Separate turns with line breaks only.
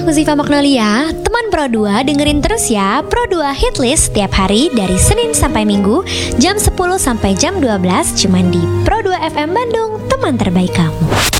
aku Ziva Magnolia, teman Pro 2 dengerin terus ya Pro 2 Hitlist setiap hari dari Senin sampai Minggu jam 10 sampai jam 12 cuman di Pro 2 FM Bandung, teman terbaik kamu.